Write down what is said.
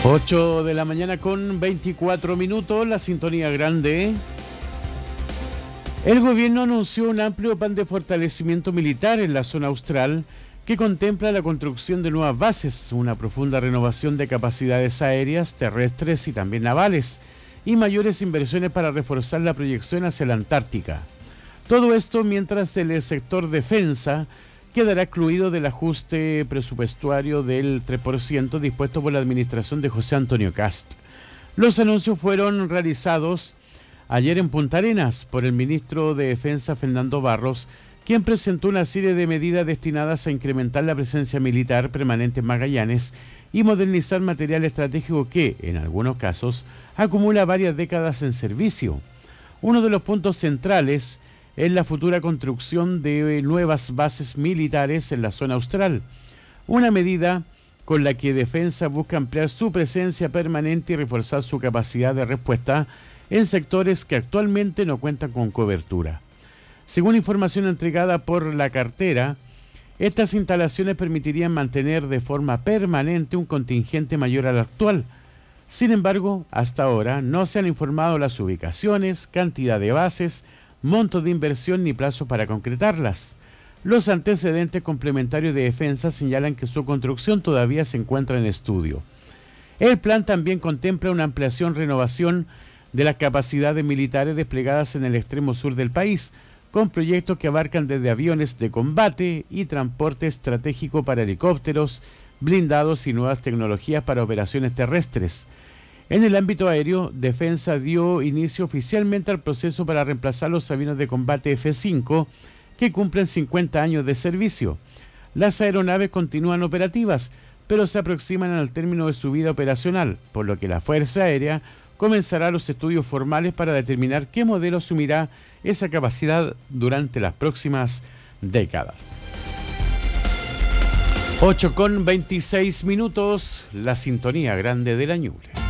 8 de la mañana con 24 minutos, la sintonía grande. El gobierno anunció un amplio plan de fortalecimiento militar en la zona austral que contempla la construcción de nuevas bases, una profunda renovación de capacidades aéreas, terrestres y también navales, y mayores inversiones para reforzar la proyección hacia la Antártica. Todo esto mientras el sector defensa quedará excluido del ajuste presupuestario del 3% dispuesto por la administración de José Antonio Kast. Los anuncios fueron realizados ayer en Punta Arenas por el ministro de Defensa Fernando Barros, quien presentó una serie de medidas destinadas a incrementar la presencia militar permanente en Magallanes y modernizar material estratégico que, en algunos casos, acumula varias décadas en servicio. Uno de los puntos centrales es la futura construcción de nuevas bases militares en la zona austral, una medida con la que Defensa busca ampliar su presencia permanente y reforzar su capacidad de respuesta en sectores que actualmente no cuentan con cobertura. Según información entregada por la cartera, estas instalaciones permitirían mantener de forma permanente un contingente mayor al actual. Sin embargo, hasta ahora no se han informado las ubicaciones, cantidad de bases, monto de inversión ni plazo para concretarlas. Los antecedentes complementarios de defensa señalan que su construcción todavía se encuentra en estudio. El plan también contempla una renovación de las capacidades militares desplegadas en el extremo sur del país, con proyectos que abarcan desde aviones de combate y transporte estratégico para helicópteros, blindados y nuevas tecnologías para operaciones terrestres. En el ámbito aéreo, Defensa dio inicio oficialmente al proceso para reemplazar los aviones de combate F-5 que cumplen 50 años de servicio. Las aeronaves continúan operativas, pero se aproximan al término de su vida operacional, por lo que la Fuerza Aérea comenzará los estudios formales para determinar qué modelo asumirá esa capacidad durante las próximas décadas. 8 con 26 minutos, la sintonía grande de la Ñuble.